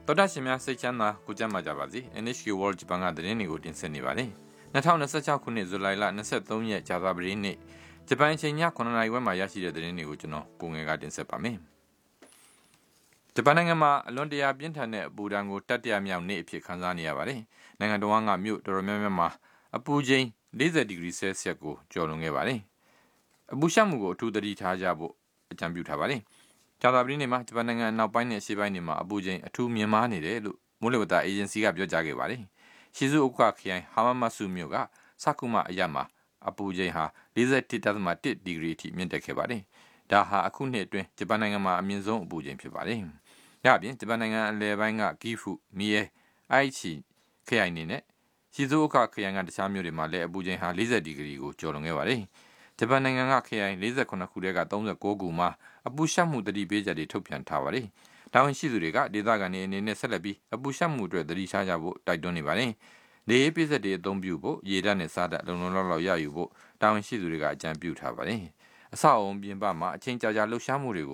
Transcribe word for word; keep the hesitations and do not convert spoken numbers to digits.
တော်တာရှင်များစိတ်ချမ်းသာကိုကြမ်းပါကြပါစေ N H K World Japan ကသတင်းတွေကိုတင်ဆက်နေပါတယ်၂၀၂၆ခုနှစ်ဇူလိုင်လ၂၃ရက်ကြာသပတေးနေ့ဂျပန်အချိန်ည9နာရီခွဲမှာရရှိတဲ့သတင်းတွေကိုကျွန်တော်ကိုငယ်ကတင်ဆက်ပါမယ်ဂျပန်နိုင်ငံမှာအလွန်တရာပြင်းထန်တဲ့အပူဒဏ်ကိုတတိယမြောက်နေ့အဖြစ်ခံစားနေရပါတယ်နိုင်ငံတော်ကမြို့တော်တော်များများမှာအပူချိန်၄၀ဒီဂရီဆဲလ်စီယပ်ကိုကျော်လွန်ခဲ့ပါတယ်အပူရှပ်မှုကိုအထူးသတိထားကြဖို့အကြံပြုထားပါတယ်ကြာသပတေးနေ့မှာဂျပန်နိုင်ငံအနောက်ပိုင်းနဲ့အရှေ့ပိုင်းတွေမှာအပူချိန်အထူးမြင့်မားနေတယ်လို့မိုးလေဝသအေဂျင်စီကပြောကြားခဲ့ပါတယ်ရှီဇူအိုကာခရိုင်ဟာမမတ်စုမြို့ကဆာကူမအရပ်မှာအပူချိန်ဟာ၄၁.၁ဒီဂရီအထိမြင့်တက်ခဲ့ပါတယ်ဒါဟာအခုနှစ်အတွင်းဂျပန်နိုင်ငံမှာအမြင့်ဆုံးအပူချိန်ဖြစ်ပါတယ်ဒါအပြင်ဂျပန်နိုင်ငံအလယ်ပိုင်းကဂီဖုမီယေအိုက်ချီခရိုင်နေနဲ့ရှီဇူအိုကာခရိုင်ကတခြားမြို့တွေမှာလည်းအပူချိန်ဟာ၄၀ဒီဂရီကိုကျော်လွန်ခဲ့ပါတယ်ဂျပန်နိုင်ငံကခရိုင်၄၇ခုထဲက၃၉ခုမှာအပူရှပ်မှုသတိပေးချက်တွေထုတ်ပြန်ထားပါတယ်။တာဝန်ရှိသူတွေကဒေသခံတွေအနေနဲ့ဆက်လက်ပြီးအပူရှပ်မှုအတွက်သတိထားကြဖို့တိုက်တွန်းနေပါတယ်။လေအေးပိစက်တွေအသုံးပြုဖို့ရေဓာတ်နဲ့စားဓာတ်လုံလုံလောက်လောက်ရယူဖို့တာဝန်ရှိသူတွေကအကြံပြုထားပါတယ်။အဆောက်အအုံပြင်ပမှာအချိန်ကြာကြာလှုပ်ရှားမှုတွေကို